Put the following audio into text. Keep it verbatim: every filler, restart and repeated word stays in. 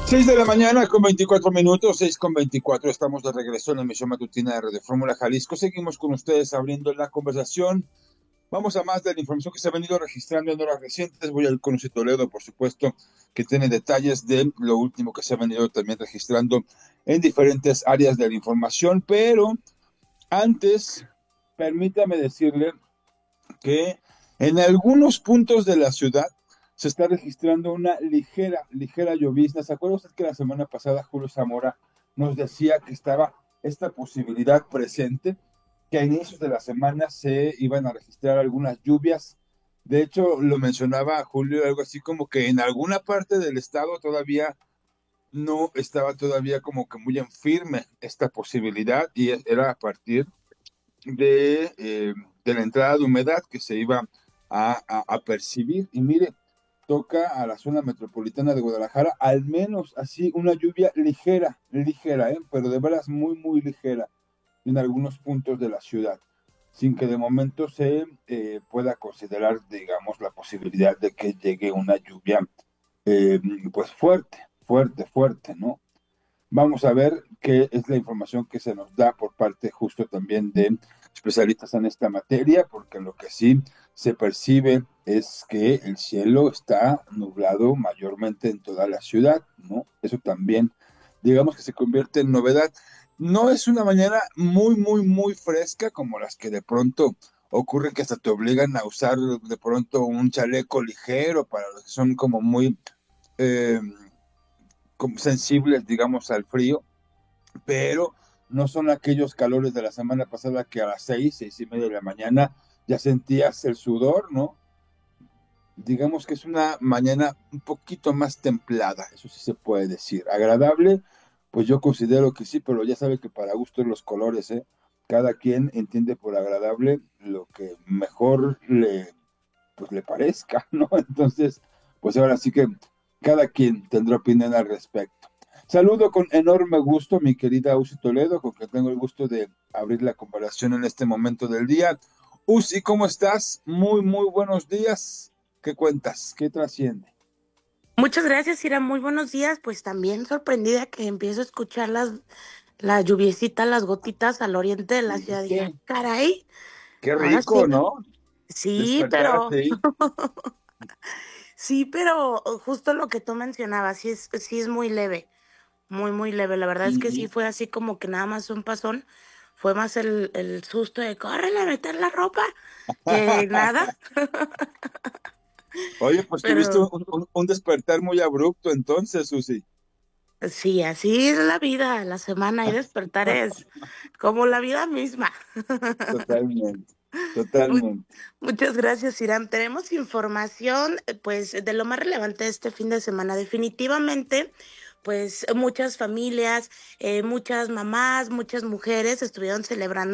Seis de la mañana con veinticuatro minutos, seis con veinticuatro. Estamos de regreso en la emisión matutina de Radio Fórmula Jalisco. Seguimos con ustedes abriendo la conversación. Vamos a más de la información que se ha venido registrando en horas recientes. Voy al Conoce Toledo, por supuesto, que tiene detalles de lo último que se ha venido también registrando en diferentes áreas de la información. Pero antes, permítame decirle que en algunos puntos de la ciudad se está registrando una ligera, ligera llovizna. ¿Se acuerda usted que la semana pasada Julio Zamora nos decía que estaba esta posibilidad presente, que a inicios de la semana se iban a registrar algunas lluvias? De hecho, lo mencionaba Julio, algo así como que en alguna parte del estado todavía no estaba todavía como que muy en firme esta posibilidad, y era a partir de, eh, de la entrada de humedad que se iba a, a, a percibir. Y mire, toca a la zona metropolitana de Guadalajara, al menos así una lluvia ligera, ligera, ¿eh? Pero de veras muy, muy ligera en algunos puntos de la ciudad, sin que de momento se eh, pueda considerar, digamos, la posibilidad de que llegue una lluvia eh, pues fuerte, fuerte, fuerte, ¿no? Vamos a ver qué es la información que se nos da por parte justo también de especialistas en esta materia, porque lo que sí se percibe es que el cielo está nublado mayormente en toda la ciudad, ¿no? Eso también, digamos que se convierte en novedad. No es una mañana muy, muy, muy fresca como las que de pronto ocurren, que hasta te obligan a usar de pronto un chaleco ligero para los que son como muy eh, como sensibles, digamos, al frío, pero no son aquellos calores de la semana pasada que a las seis, seis y media de la mañana ya sentías el sudor, ¿no? Digamos que es una mañana un poquito más templada, eso sí se puede decir. Agradable, pues yo considero que sí, pero ya sabe que para gusto los colores, ¿eh? Cada quien entiende por agradable lo que mejor le, pues, le parezca, ¿no? Entonces, pues ahora sí que cada quien tendrá opinión al respecto. Saludo con enorme gusto a mi querida Usi Toledo, con quien tengo el gusto de abrir la conversación en este momento del día. Usi, ¿cómo estás? Muy, muy buenos días. ¿Qué cuentas? ¿Qué trasciende? Muchas gracias, Ira. Muy buenos días. Pues también sorprendida que empiezo a escuchar las, la lluviecita, las gotitas al oriente de la ciudad. Dije, "Ah, ¿Viste? caray, Qué ahora rico, sí, ¿no? sí, Despertar pero, así. sí, pero justo lo que tú mencionabas, sí es, sí es muy leve, muy, muy leve. La verdad es que sí Ujú. fue así como que nada más un pasón. Fue más el, el susto de córrele a meter la ropa que nada, Oye, pues tuviste pero un, un- un despertar muy abrupto entonces, Susi. sí, así es la vida, la semana y despertar es como la vida misma. Totalmente, Mu- totalmente. Muchas gracias, Irán. Tenemos información, eh, pues, de lo más relevante de este fin de semana. Definitivamente, pues, muchas familias, eh, muchas mamás, muchas mujeres estuvieron celebrando